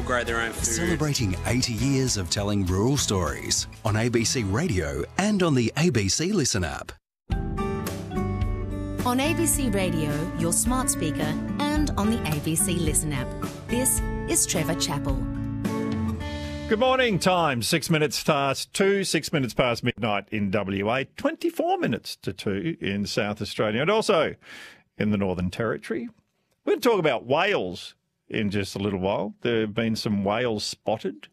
grow their own food. Celebrating 80 years of telling rural stories on ABC Radio and on the ABC Listen app. On ABC Radio, your smart speaker, and on the ABC Listen app. This is Trevor Chappell. Good morning, time 6 minutes past 2, 6 minutes past midnight in WA, 24 minutes to 2 in South Australia and also in the Northern Territory. We're going to talk about whales in just a little while. There have been some whales spotted.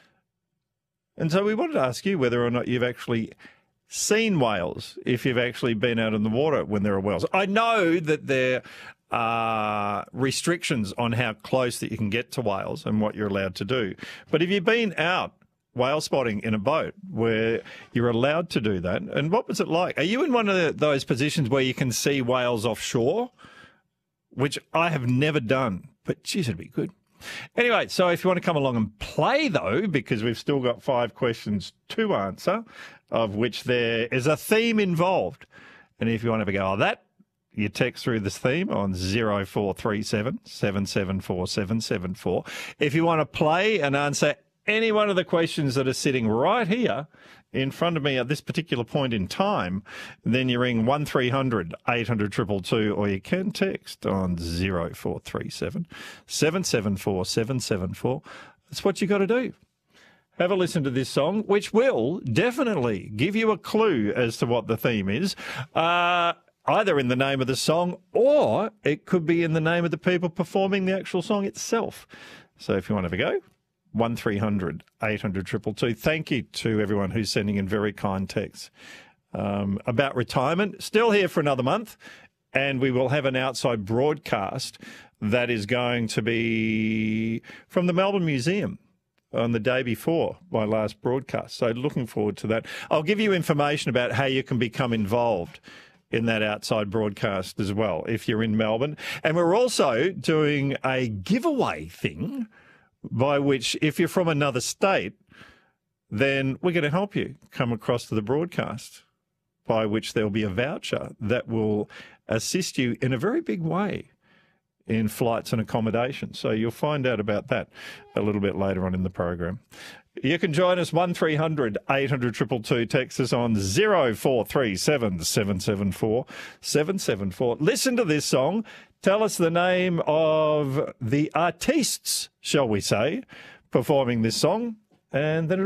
And so we wanted to ask you whether or not you've actually seen whales, if you've actually been out in the water when there are whales. I know that there are restrictions on how close that you can get to whales and what you're allowed to do. But have you been out whale spotting in a boat where you're allowed to do that? And what was it like? Are you in one of those positions where you can see whales offshore, which I have never done, but geez, it'd be good. Anyway, so if you want to come along and play, though, because we've still got 5 questions to answer, of which there is a theme involved. And if you want to have a go at that, you text through this theme on 0437 774 774. If you want to play and answer any one of the questions that are sitting right here in front of me at this particular point in time, then you ring 1300 800 222, or you can text on 0437 774 774. That's what you got to do. Have a listen to this song, which will definitely give you a clue as to what the theme is, either in the name of the song or it could be in the name of the people performing the actual song itself. So if you want to have a go, 1300 800 222. Thank you to everyone who's sending in very kind texts about retirement. Still here for another month, and we will have an outside broadcast that is going to be from the Melbourne Museum on the day before my last broadcast. So looking forward to that. I'll give you information about how you can become involved in that outside broadcast as well if you're in Melbourne. And we're also doing a giveaway thing by which, if you're from another state, then we're going to help you come across to the broadcast, by which there'll be a voucher that will assist you in a very big way in flights and accommodation. So you'll find out about that a little bit later on in the program. You can join us 1300 800 222. Text us on 0437 774 774. Listen to this song. Tell us the name of the artistes, shall we say, performing this song, and then